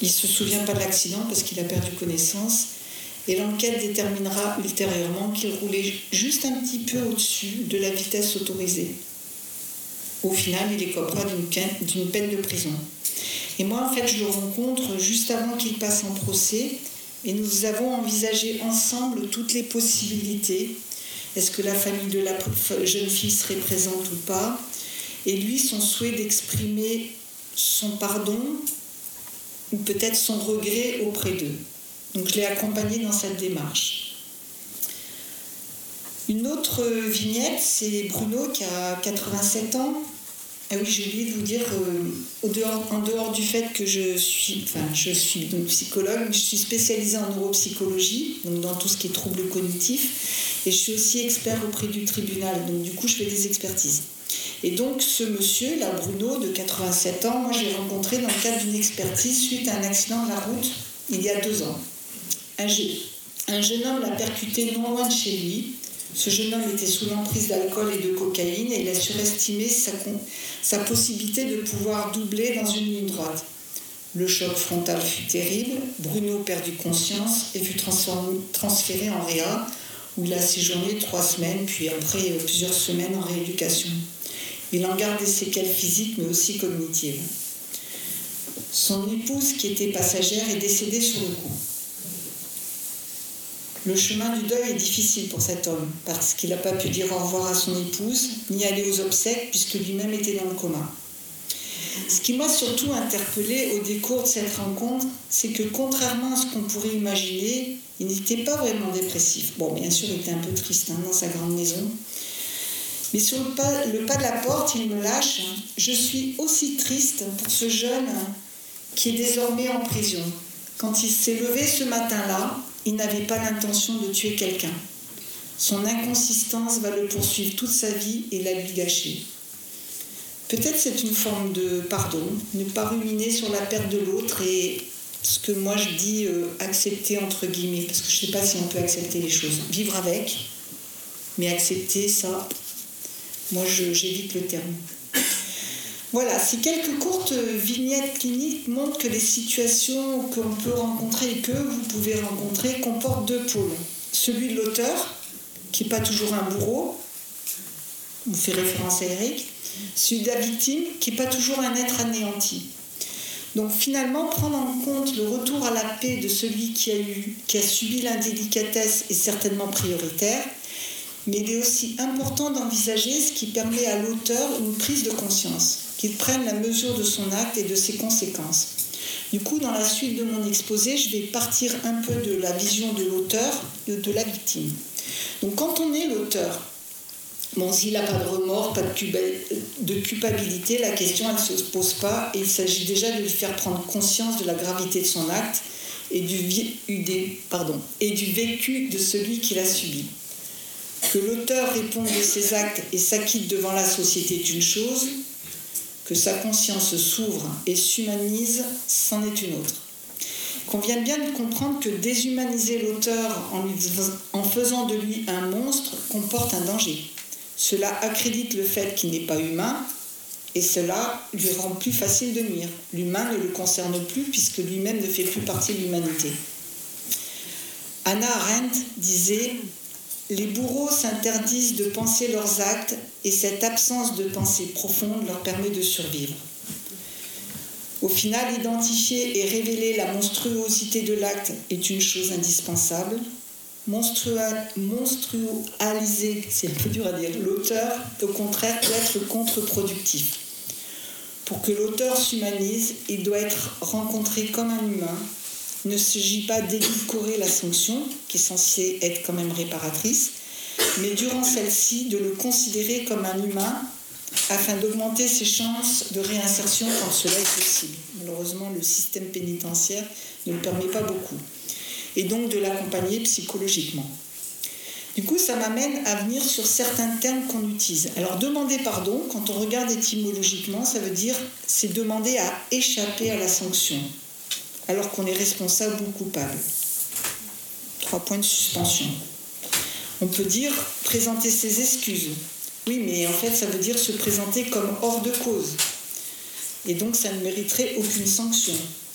Il ne se souvient pas de l'accident parce qu'il a perdu connaissance. Et l'enquête déterminera ultérieurement qu'il roulait juste un petit peu au-dessus de la vitesse autorisée. Au final, il écopera d'une peine de prison. Et moi, en fait, je le rencontre juste avant qu'il passe en procès et nous avons envisagé ensemble toutes les possibilités. Est-ce que la famille de la jeune fille serait présente ou pas? Et lui, son souhait d'exprimer son pardon ou peut-être son regret auprès d'eux. Donc je l'ai accompagné dans cette démarche. Une autre vignette, c'est Bruno qui a 87 ans. Ah oui, j'ai oublié de vous dire, en dehors du fait que je suis donc psychologue, je suis spécialisée en neuropsychologie, donc dans tout ce qui est troubles cognitifs, et je suis aussi expert auprès du tribunal, donc du coup je fais des expertises. Et donc ce monsieur, là, Bruno, de 87 ans, moi je l'ai rencontré dans le cadre d'une expertise suite à un accident de la route il y a 2 ans. Un jeune homme l'a percuté non loin de chez lui. Ce jeune homme était sous l'emprise d'alcool et de cocaïne et il a surestimé sa possibilité de pouvoir doubler dans une ligne droite. Le choc frontal fut terrible. Bruno perdit conscience et fut transféré en réa où il a séjourné 3 semaines, puis après plusieurs semaines en rééducation. Il en garde des séquelles physiques mais aussi cognitives. Son épouse, qui était passagère, est décédée sur le coup. Le chemin du deuil est difficile pour cet homme parce qu'il n'a pas pu dire au revoir à son épouse ni aller aux obsèques puisque lui-même était dans le coma. Ce qui m'a surtout interpellée au décours de cette rencontre, c'est que contrairement à ce qu'on pourrait imaginer, il n'était pas vraiment dépressif. Bon, bien sûr, il était un peu triste dans sa grande maison. Mais sur le pas de la porte, il me lâche. Je suis aussi triste pour ce jeune qui est désormais en prison. Quand il s'est levé ce matin-là, il n'avait pas l'intention de tuer quelqu'un. Son inconsistance va le poursuivre toute sa vie et la lui gâcher. Peut-être c'est une forme de pardon, ne pas ruminer sur la perte de l'autre et ce que moi je dis accepter entre guillemets, parce que je ne sais pas si on peut accepter les choses. Vivre avec, mais accepter ça, moi j'évite le terme. Voilà, ces quelques courtes vignettes cliniques montrent que les situations qu'on peut rencontrer et que vous pouvez rencontrer comportent 2 pôles. Celui de l'auteur, qui n'est pas toujours un bourreau, on fait référence à Eric, celui de la victime, qui n'est pas toujours un être anéanti. Donc finalement, prendre en compte le retour à la paix de celui qui a subi l'indélicatesse est certainement prioritaire, mais il est aussi important d'envisager ce qui permet à l'auteur une prise de conscience, qu'il prenne la mesure de son acte et de ses conséquences. Du coup, dans la suite de mon exposé, je vais partir un peu de la vision de l'auteur et de la victime. Donc quand on est l'auteur, bon, s'il n'a pas de remords, pas de culpabilité, la question elle ne se pose pas et il s'agit déjà de lui faire prendre conscience de la gravité de son acte et du vécu de celui qui l'a subi. Que l'auteur réponde de ses actes et s'acquitte devant la société est une chose, que sa conscience s'ouvre et s'humanise, c'en est une autre. Qu'on vienne bien de comprendre que déshumaniser l'auteur en faisant de lui un monstre comporte un danger. Cela accrédite le fait qu'il n'est pas humain et cela lui rend plus facile de nuire. L'humain ne le concerne plus puisque lui-même ne fait plus partie de l'humanité. Hannah Arendt disait « Les bourreaux s'interdisent de penser leurs actes et cette absence de pensée profonde leur permet de survivre. » Au final, identifier et révéler la monstruosité de l'acte est une chose indispensable. Monstrualiser, c'est un peu dur à dire, l'auteur, au contraire, peut être contre-productif. Pour que l'auteur s'humanise, il doit être rencontré comme un humain. Il ne s'agit pas d'édulcorer la sanction, qui est censée être quand même réparatrice, mais durant celle-ci, de le considérer comme un humain afin d'augmenter ses chances de réinsertion quand cela est possible. Malheureusement, le système pénitentiaire ne le permet pas beaucoup. Et donc de l'accompagner psychologiquement. Du coup, ça m'amène à venir sur certains termes qu'on utilise. Alors, demander pardon, quand on regarde étymologiquement, ça veut dire c'est demander à échapper à la sanction, alors qu'on est responsable ou coupable. 3 points de suspension. On peut dire présenter ses excuses. Oui, mais en fait, ça veut dire se présenter comme hors de cause. Et donc, ça ne mériterait aucune sanction.